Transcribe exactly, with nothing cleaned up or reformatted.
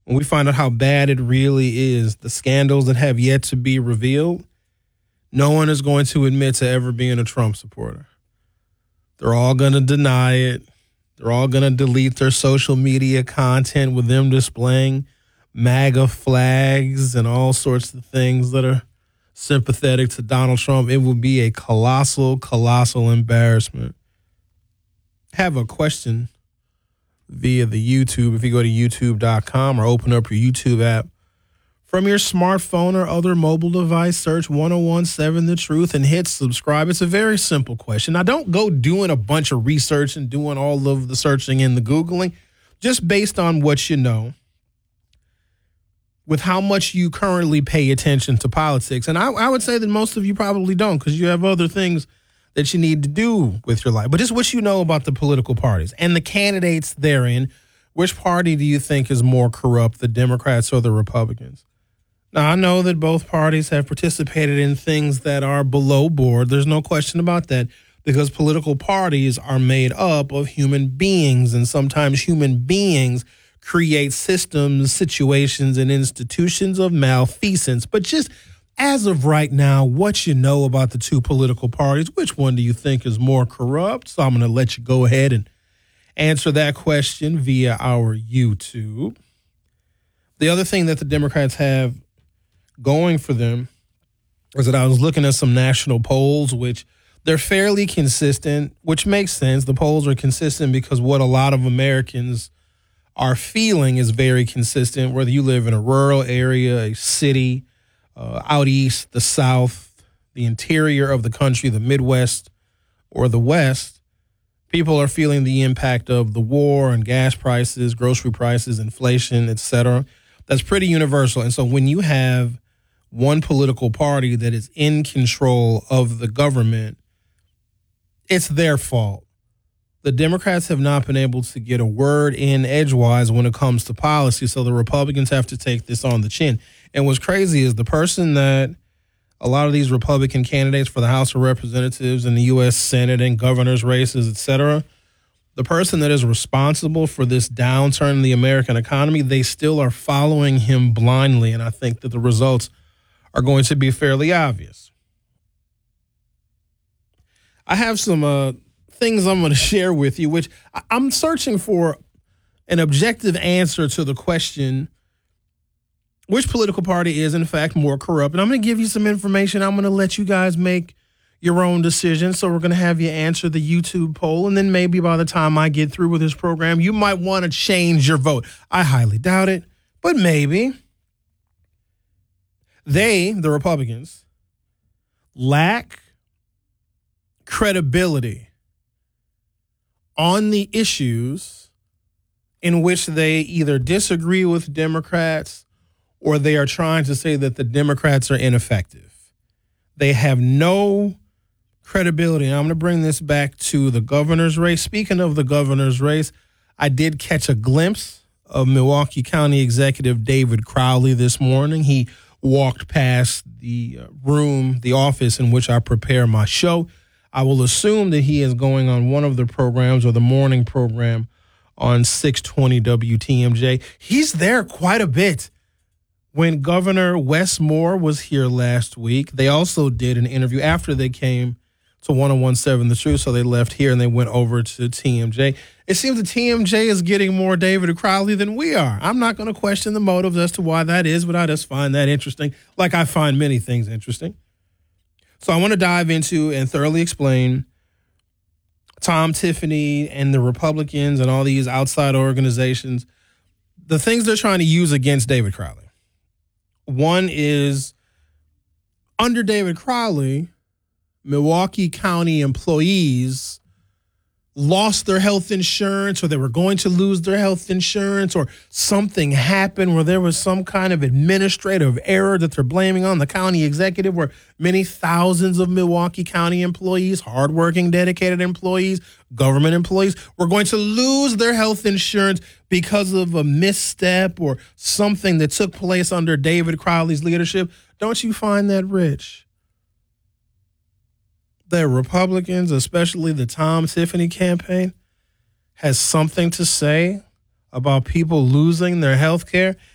when we find out how bad it really is, the scandals that have yet to be revealed, no one is going to admit to ever being a Trump supporter. They're all going to deny it. They're all going to delete their social media content with them displaying MAGA flags and all sorts of things that are sympathetic to Donald Trump. It will be a colossal, colossal embarrassment. I have a question via the YouTube. If you go to youtube dot com or open up your YouTube app, from your smartphone or other mobile device, search one oh one seven The Truth and hit subscribe. It's a very simple question. Now, don't go doing a bunch of research and doing all of the searching and the Googling. Just based on what you know, with how much you currently pay attention to politics. And I, I would say that most of you probably don't, because you have other things that you need to do with your life. But just what you know about the political parties and the candidates therein. Which party do you think is more corrupt, the Democrats or the Republicans? Now, I know that both parties have participated in things that are below board. There's no question about that, because political parties are made up of human beings, and sometimes human beings create systems, situations, and institutions of malfeasance. But just as of right now, what you know about the two political parties, which one do you think is more corrupt? So I'm going to let you go ahead and answer that question via our YouTube. The other thing that the Democrats have going for them is that I was looking at some national polls, which they're fairly consistent, which makes sense. The polls are consistent because what a lot of Americans are feeling is very consistent, whether you live in a rural area, a city, uh, out east, the South, the interior of the country, the Midwest, or the West. People are feeling the impact of the war and gas prices, grocery prices, inflation, et cetera. That's pretty universal. And so when you have one political party that is in control of the government, it's their fault. The Democrats have not been able to get a word in edgewise when it comes to policy, so the Republicans have to take this on the chin. And what's crazy is the person that a lot of these Republican candidates for the House of Representatives and the U S Senate and governor's races, et cetera, the person that is responsible for this downturn in the American economy, they still are following him blindly, and I think that the results are going to be fairly obvious. I have some uh, things I'm going to share with you, which I'm searching for an objective answer to the question, which political party is, in fact, more corrupt? And I'm going to give you some information. I'm going to let you guys make your own decision. So we're going to have you answer the YouTube poll. And then maybe by the time I get through with this program, you might want to change your vote. I highly doubt it, but maybe. They, the Republicans, lack credibility on the issues in which they either disagree with Democrats or they are trying to say that the Democrats are ineffective. They have no credibility. And I'm going to bring this back to the governor's race. Speaking of the governor's race, I did catch a glimpse of Milwaukee County Executive David Crowley this morning. He walked past the room, the office in which I prepare my show. I will assume that he is going on one of the programs or the morning program on six twenty W T M J. He's there quite a bit. When Governor Wes Moore was here last week, they also did an interview after they came to one oh one seven The Truth, so they left here and they went over to T M J. It seems that T M J is getting more David Crowley than we are. I'm not going to question the motives as to why that is, but I just find that interesting, like I find many things interesting. So I want to dive into and thoroughly explain Tom Tiffany and the Republicans and all these outside organizations, the things they're trying to use against David Crowley. One is, under David Crowley, Milwaukee County employees lost their health insurance, or they were going to lose their health insurance, or something happened where there was some kind of administrative error that they're blaming on the county executive, where many thousands of Milwaukee County employees, hardworking, dedicated employees, government employees, were going to lose their health insurance because of a misstep or something that took place under David Crowley's leadership. Don't you find that rich? The Republicans, especially the Tom Tiffany campaign, has something to say about people losing their health care.